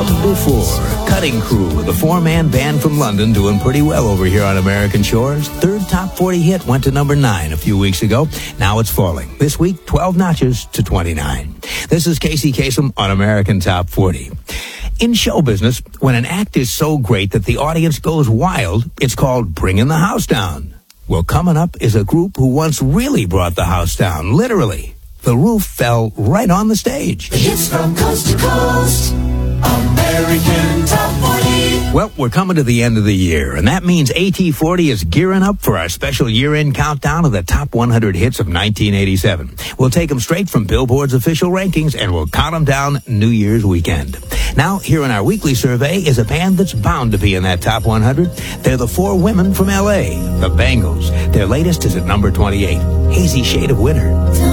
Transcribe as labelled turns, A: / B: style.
A: Before. Cutting Crew, the four-man band from London, doing pretty well over here on American shores. Third top 40 hit went to number 9 a few weeks ago. Now it's falling. This week, 12 notches to 29. This is Casey Kasem on American Top 40. In show business, when an act is so great that the audience goes wild, it's called bringing the house down. Well, coming up is a group who once really brought the house down, literally. The roof fell right on the stage.
B: The hits from coast to coast, American Top 40.
A: Well, we're coming to the end of the year, and that means AT40 is gearing up for our special year-end countdown of the top 100 hits of 1987. We'll take them straight from Billboard's official rankings, and we'll count them down New Year's weekend. Now, here in our weekly survey is a band that's bound to be in that top 100. They're the four women from L.A., the Bangles. Their latest is at number 28, Hazy Shade of Winter.